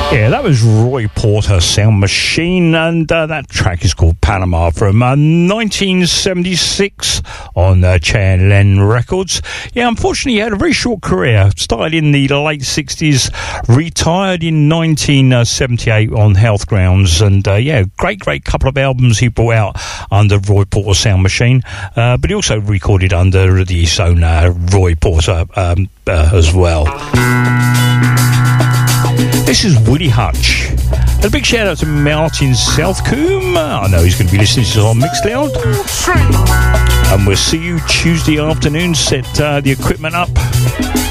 Yeah, that was Roy Porter, Sound Machine, and that track is called Panama from 1976 on Chan Len Records. Yeah, unfortunately, he had a very short career. Started in the late 60s, retired in 1978 on health grounds, and yeah, great couple of albums he brought out under Roy Porter Sound Machine, but he also recorded under his own Roy Porter as well. This is Woody Hutch. And a big shout out to Martin Southcombe. I know he's going to be listening to this on Mixcloud. And we'll see you Tuesday afternoon. Set the equipment up.